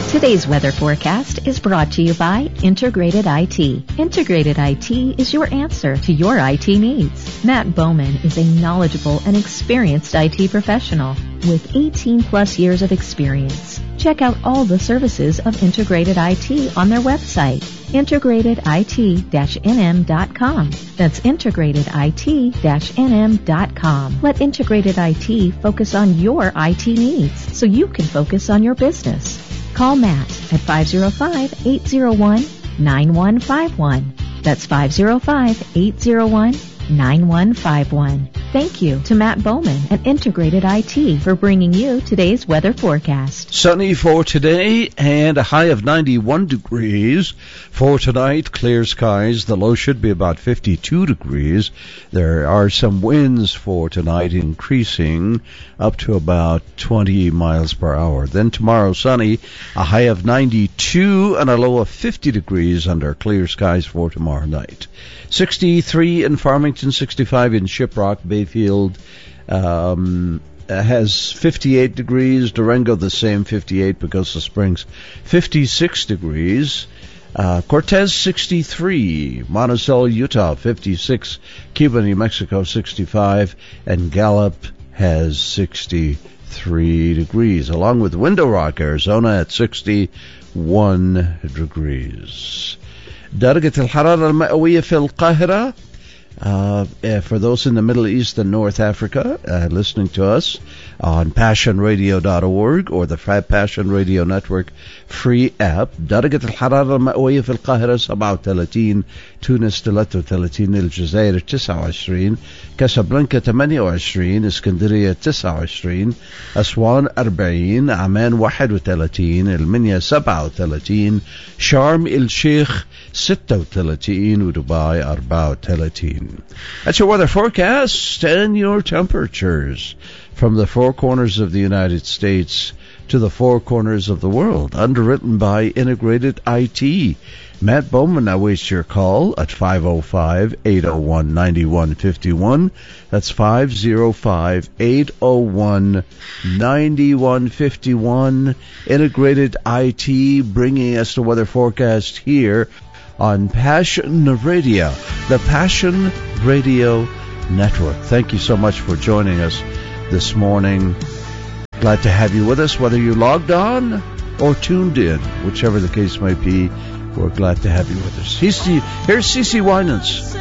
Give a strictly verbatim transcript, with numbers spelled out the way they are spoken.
Today's weather forecast is brought to you by Integrated I T. Integrated I T is your answer to your I T needs. Matt Bowman is a knowledgeable and experienced I T professional with eighteen plus years of experience. Check out all the services of Integrated I T on their website, integrated I T dash N M dot com. That's integrated I T dash N M dot com. Let Integrated I T focus on your I T needs so you can focus on your business. Call Matt at five oh five, eight oh one, nine one five one. That's five oh five, eight oh one, nine one five one. Thank you to Matt Bowman and Integrated I T for bringing you today's weather forecast. Sunny for today and a high of ninety-one degrees. For tonight, clear skies. The low should be about fifty-two degrees. There are some winds for tonight increasing up to about twenty miles per hour. Then tomorrow, sunny, a high of ninety-two and a low of fifty degrees under clear skies for tomorrow night. sixty-three in Farmington, sixty-five in Shiprock. Bayfield um, has fifty-eight degrees. Durango the same, fifty-eight. Pagosa Springs, fifty-six degrees. Uh, Cortez, sixty-three. Monticello, Utah, fifty-six. Cuba, New Mexico, sixty-five. And Gallup has sixty-three degrees, along with Window Rock, Arizona at sixty-one degrees. درجة الحرارة المئوية في القاهرة. Uh, uh, for those in the Middle East and North Africa uh, listening to us on passion radio dot org or the Passion Radio Network free app. درجة الحرارة المئوية في القاهرة سبعة وثلاثين، تونس ثلاثة وثلاثين، الجزائر تسعة وعشرين، كاسابلانكا ثمانية وعشرين، اسكندرية تسعة وعشرين، أسوان أربعين، عمان واحد وثلاثين، المنيا سبعة وثلاثين، شرم الشيخ ستة وثلاثين، ودبي أربعة وثلاثين. That's your weather forecast and your temperatures from the four corners of the United States to the four corners of the world. Underwritten by Integrated I T. Matt Bowman awaits your call at five oh five, eight oh one, nine one five one. That's five oh five, eight oh one, nine one five one. Integrated I T bringing us the weather forecast here on Passion Radio, the Passion Radio Network. Thank you so much for joining us this morning. Glad to have you with us, whether you logged on or tuned in, whichever the case may be. We're glad to have you with us. Here's C C Winans.